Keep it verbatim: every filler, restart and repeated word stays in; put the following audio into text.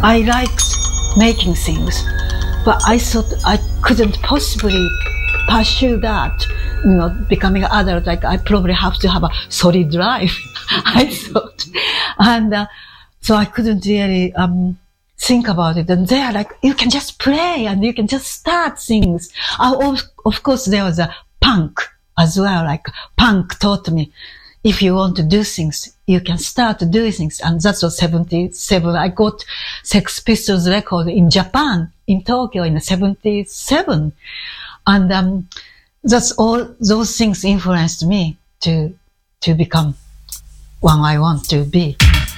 I liked making things, but I thought I couldn't possibly pursue that, you know, becoming an adult. Like I probably have to have a solid life, I thought. And uh, so I couldn't really um think about it. And there, like, you can just play and you can just start things. Uh, of, of course, there was a punk as well. Like punk taught me, if you want to do things, you can start to do things. And that was seventy-seven. I got Sex Pistols record in Japan, in Tokyo in seventy-seven. And, um, that's all, those things influenced me to, to become what I want to be.